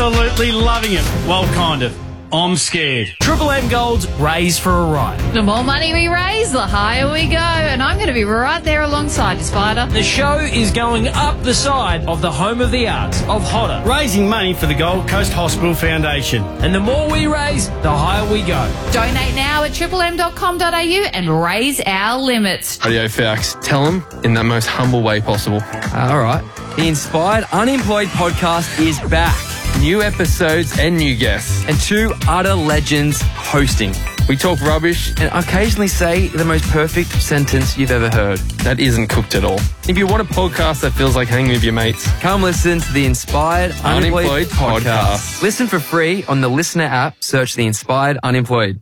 absolutely loving it. Well, kind of. I'm scared. Triple M Gold's Raise for a Ride. The more money we raise, the higher we go. And I'm going to be right there alongside you, Spider. The show is going up the side of the home of the arts of Hodder, Raising money for the Gold Coast Hospital Foundation. and the more we raise, the higher we go. Donate now at triplem.com.au and raise our limits. Radio Fax, tell them in the most humble way possible. All right. The Inspired Unemployed podcast is back. New episodes and new guests. And two utter legends hosting. We talk rubbish. And occasionally say the most perfect sentence you've ever heard. That isn't cooked at all. If you want a podcast that feels like hanging with your mates, Come listen to the Inspired Unemployed Podcast. Listen for free on the Listener app. Search the Inspired Unemployed.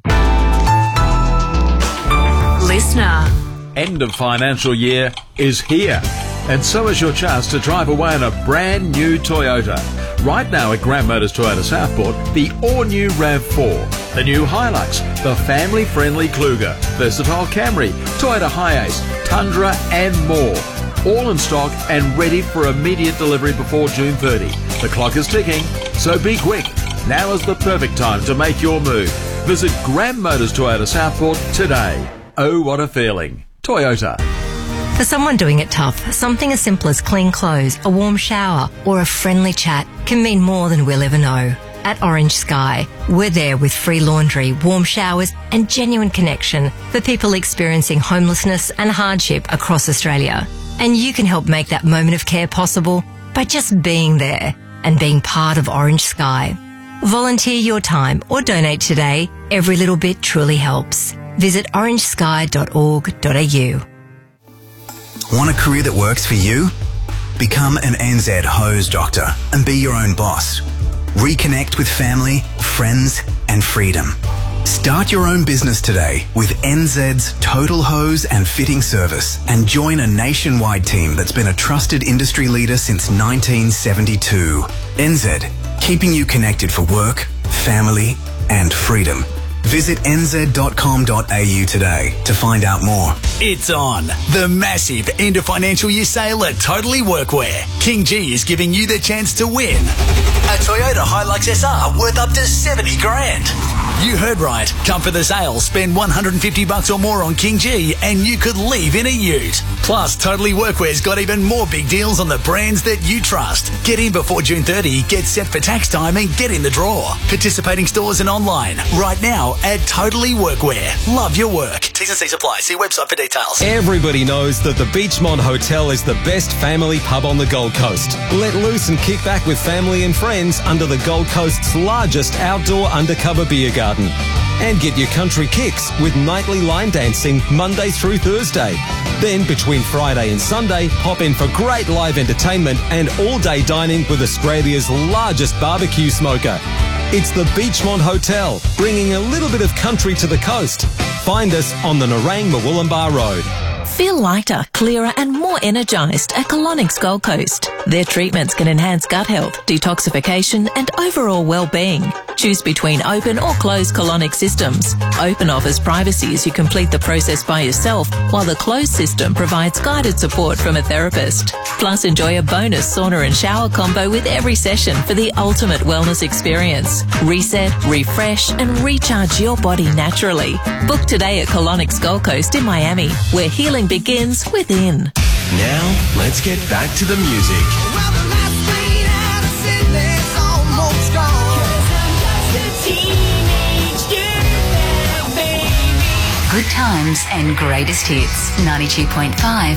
Listener. End of financial year is here, and so is your chance to drive away in a brand new Toyota. Right now at Graham Motors Toyota Southport, the all-new RAV4, the new Hilux, the family-friendly Kluger, versatile Camry, Toyota Hiace, Tundra and more. All in stock and ready for immediate delivery before June 30. The clock is ticking, so be quick. Now is the perfect time to make your move. Visit Graham Motors Toyota Southport today. Oh, what a feeling. Toyota. For someone doing it tough, something as simple as clean clothes, a warm shower, or a friendly chat can mean more than we'll ever know. At Orange Sky, we're there with free laundry, warm showers, and genuine connection for people experiencing homelessness and hardship across Australia. And you can help make that moment of care possible by just being there and being part of Orange Sky. Volunteer your time or donate today. Every little bit truly helps. Visit orangesky.org.au. Want a career that works for you? Become an NZ hose doctor and be your own boss. Reconnect with family, friends, and freedom. Start your own business today with NZ's Total Hose and Fitting Service and join a nationwide team that's been a trusted industry leader since 1972. NZ, keeping you connected for work, family, and freedom. Visit nz.com.au today to find out more. It's on. The massive end of financial year sale at Totally Workwear. King G is giving you the chance to win a Toyota Hilux SR worth up to 70 grand. You heard right. Come for the sale, spend $150 or more on King G and you could leave in a ute. Plus, Totally Workwear's got even more big deals on the brands that you trust. Get in before June 30, get set for tax time and get in the draw. Participating stores and online right now at Totally Workwear. Love your work. T's and C's apply. See website for details. Everybody knows that the Beachmont Hotel is the best family pub on the Gold Coast. Let loose and kick back with family and friends under the Gold Coast's largest outdoor undercover beer garden. And get your country kicks with nightly line dancing Monday through Thursday. Then between Friday and Sunday, hop in for great live entertainment and all-day dining with Australia's largest barbecue smoker. It's the Beachmont Hotel, bringing a little bit of country to the coast. Find us on the Nerang-Murwillumbah Road. Feel lighter, clearer and more energised at Colonics Gold Coast. Their treatments can enhance gut health, detoxification and overall well-being. Choose between open or closed colonic systems. Open offers privacy as you complete the process by yourself, while the closed system provides guided support from a therapist. Plus, enjoy a bonus sauna and shower combo with every session for the ultimate wellness experience. Reset, refresh and recharge your body naturally. Book today at Colonics Gold Coast in Miami, where healing begins within. Now, let's get back to the music. Good times and greatest hits. 92.5